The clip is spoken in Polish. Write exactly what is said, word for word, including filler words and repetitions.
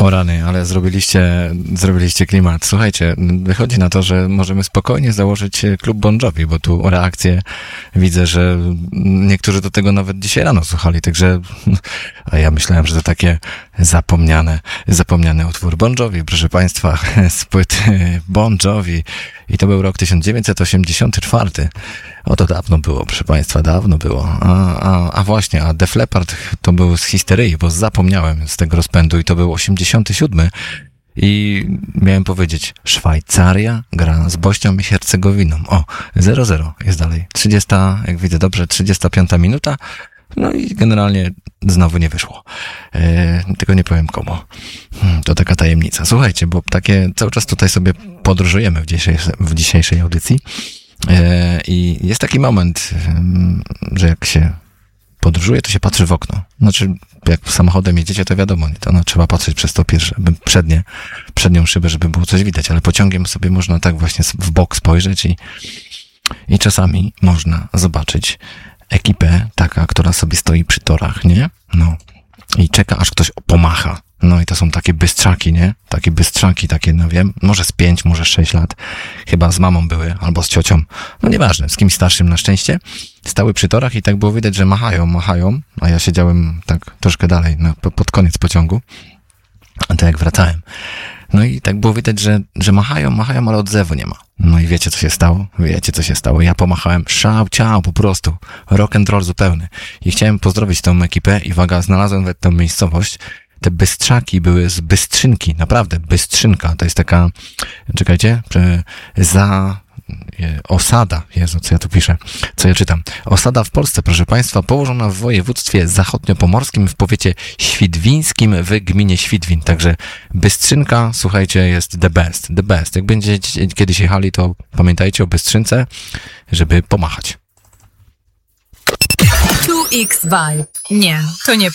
O rany, ale zrobiliście, zrobiliście klimat. Słuchajcie, wychodzi na to, że możemy spokojnie założyć klub Bon Jovi, bo tu reakcje widzę, że niektórzy do tego nawet dzisiaj rano słuchali, także a ja myślałem, że to takie zapomniane, zapomniany utwór Bon Jovi, proszę Państwa, z płyty Bon Jovi i to był rok tysiąc dziewięćset osiemdziesiąty czwarty. O, to dawno było, proszę Państwa, dawno było. A, a, a właśnie, a Def Leppard to był z histerii, bo zapomniałem z tego rozpędu i to był osiemdziesiąty siódmy i miałem powiedzieć, Szwajcaria gra z Bośnią i Hercegowiną. O, zero zero jest dalej. trzydziesta, jak widzę dobrze, trzydziesta piąta minuta. No i generalnie znowu nie wyszło. E, tylko nie powiem komu. Hmm, to taka tajemnica. Słuchajcie, bo takie cały czas tutaj sobie podróżujemy w dzisiejszej, w dzisiejszej audycji. I jest taki moment, że jak się podróżuje, to się patrzy w okno. Znaczy, jak samochodem jedziecie, to wiadomo, to no, trzeba patrzeć przez to pierwsze, przednie, przednią szybę, żeby było coś widać, ale pociągiem sobie można tak właśnie w bok spojrzeć i, i czasami można zobaczyć ekipę taka, która sobie stoi przy torach, nie? No. I czeka, aż ktoś pomacha. No i to są takie bystrzaki, nie? Takie bystrzaki, takie, no wiem, może z pięć, może sześć lat. Chyba z mamą były, albo z ciocią. No nieważne, z kimś starszym na szczęście. Stały przy torach i tak było widać, że machają, machają, a ja siedziałem tak troszkę dalej, no, pod koniec pociągu. A to jak wracałem. No i tak było widać, że, że machają, machają, ale odzewu nie ma. No i wiecie, co się stało? Wiecie, co się stało? Ja pomachałem, szał, ciao, po prostu. Rock and roll zupełny. I chciałem pozdrowić tą ekipę i uwaga, znalazłem tę miejscowość. Te bystrzaki były z Bystrzynki, naprawdę, Bystrzynka, to jest taka, czekajcie, za, osada, Jezu, co ja tu piszę, co ja czytam, osada w Polsce, proszę Państwa, położona w województwie zachodniopomorskim, w powiecie świdwińskim, w gminie Świdwin, także Bystrzynka, słuchajcie, jest the best, the best, jak będziecie kiedyś jechali, to pamiętajcie o Bystrzynce, żeby pomachać. two X Vibe, nie, to nie